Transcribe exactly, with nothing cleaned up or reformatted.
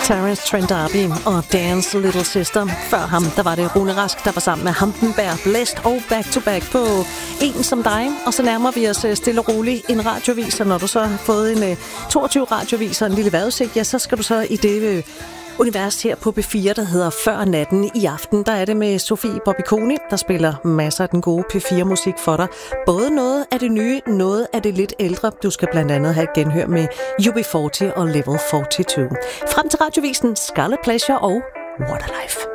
Terence Trent D'Arby og Dance Little Sister. Før ham, der var det Rune Rask, der var sammen med Hampenberg, Blæst og Back to Back på En som dig. Og så nærmer vi os stille og roligt en radiovis, og når du så har fået en toogtyve radiovis og en lille vejrudsigt, ja, så skal du så i det univers her på B fire, der hedder Før natten. I aften, der er det med Sofie Bobbiconi, der spiller masser af den gode P fire musik for dig. Både noget af det nye, noget af det lidt ældre. Du skal blandt andet have et genhør med U B fyrre og Level fireogtyve. Frem til radiovisen Scarlet Pleasure og Waterlife.